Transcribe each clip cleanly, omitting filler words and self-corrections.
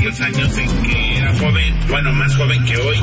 aquellos años en que era joven, bueno, más joven que hoy.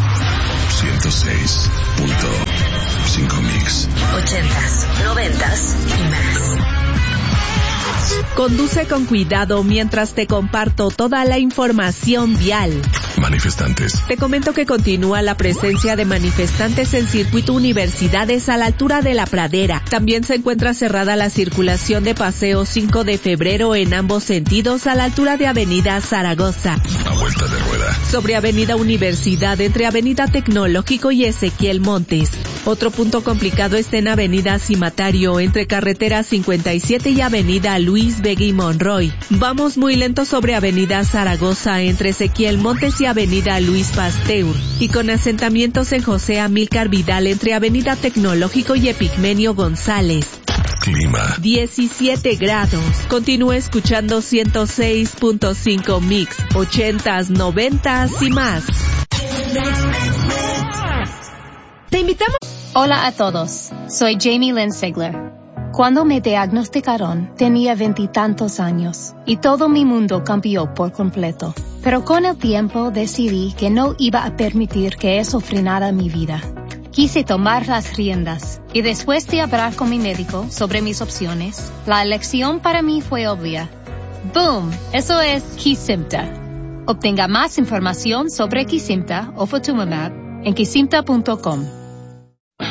106.5 Mix. 80s, 90s y más. Conduce con cuidado mientras te comparto toda la información vial. Manifestantes. Te comento que continúa la presencia de manifestantes en Circuito Universidades a la altura de La Pradera. También se encuentra cerrada la circulación de Paseo 5 de Febrero en ambos sentidos a la altura de Avenida Zaragoza. A vuelta de rueda. Sobre Avenida Universidad entre Avenida Tecnológico y Ezequiel Montes. Otro punto complicado está en Avenida Cimatario entre Carretera 57 y Avenida Luis Begui Monroy. Vamos muy lento sobre Avenida Zaragoza entre Ezequiel Montes y Avenida Luis Pasteur, y con asentamientos en José Amílcar Vidal entre Avenida Tecnológico y Epigmenio González. Clima. 17 grados. Continúa escuchando 106.5 Mix, 80s, 90s y más. Te invitamos. Hola a todos, soy Jamie Lynn Sigler. Cuando me diagnosticaron, tenía 20 y tantos años, y todo mi mundo cambió por completo. Pero con el tiempo decidí que no iba a permitir que eso frenara mi vida. Quise tomar las riendas, y después de hablar con mi médico sobre mis opciones, la elección para mí fue obvia. ¡Boom! Eso es Kesimpta. Obtenga más información sobre Kesimpta o Ofatumumab en kesimpta.com.